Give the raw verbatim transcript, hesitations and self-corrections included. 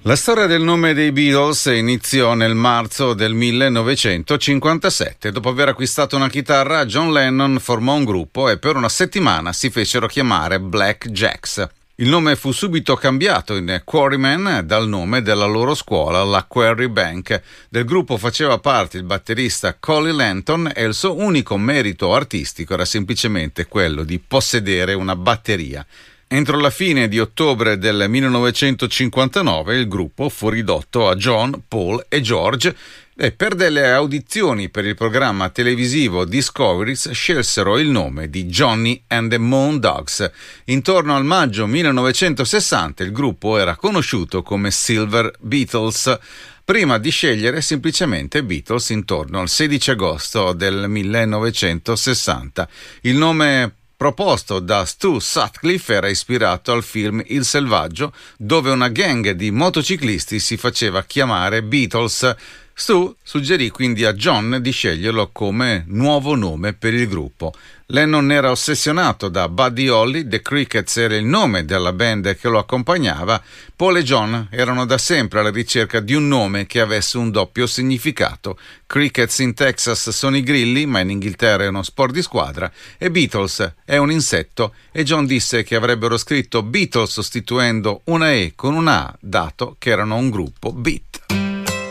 La storia del nome dei Beatles iniziò nel marzo del millenovecentocinquantasette. Dopo aver acquistato una chitarra, John Lennon formò un gruppo e per una settimana si fecero chiamare Black Jacks. Il nome fu subito cambiato in Quarrymen dal nome della loro scuola, la Quarry Bank. Del gruppo faceva parte il batterista Collie Lanton e il suo unico merito artistico era semplicemente quello di possedere una batteria. Entro la fine di ottobre del millenovecentocinquantanove il gruppo fu ridotto a John, Paul e George e per delle audizioni per il programma televisivo Discoveries scelsero il nome di Johnny and the Moon Dogs. Intorno al maggio millenovecentosessanta il gruppo era conosciuto come Silver Beatles, prima di scegliere semplicemente Beatles intorno al sedici agosto del millenovecentosessanta. Il nome proposto da Stu Sutcliffe era ispirato al film Il Selvaggio, dove una gang di motociclisti si faceva chiamare Beatles. Stu suggerì quindi a John di sceglierlo come nuovo nome per il gruppo. Lennon era ossessionato da Buddy Holly, The Crickets era il nome della band che lo accompagnava. Paul e John erano da sempre alla ricerca di un nome che avesse un doppio significato. Crickets in Texas sono i grilli, ma in Inghilterra è uno sport di squadra, e Beatles è un insetto, e John disse che avrebbero scritto Beatles sostituendo una E con una A, dato che erano un gruppo beat.